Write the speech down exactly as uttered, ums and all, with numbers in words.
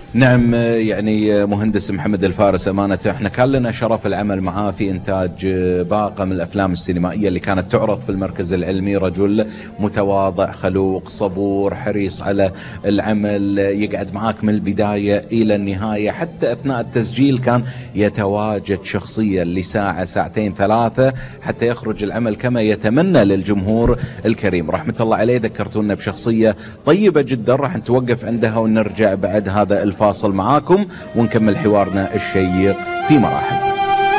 نعم، يعني مهندس محمد الفارس أمانة احنا كان لنا شرف العمل معاه في إنتاج باقة من الأفلام السينمائية اللي كانت تعرض في المركز العلمي. رجل متواضع، خلوق، صبور، حريص على العمل، يقعد معاك من البداية إلى النهاية. حتى أثناء التسجيل كان يتواجد شخصيا لساعة ساعتين ثلاثة حتى يخرج العمل كما يتمنى للجمهور الكريم. رحمة الله عليه، ذكرتونا بشخصية طيبة جدا، راح نتوقف عندها ونرجع بعد هذا الفاصل معاكم ونكمل حوارنا الشيق في مراحل.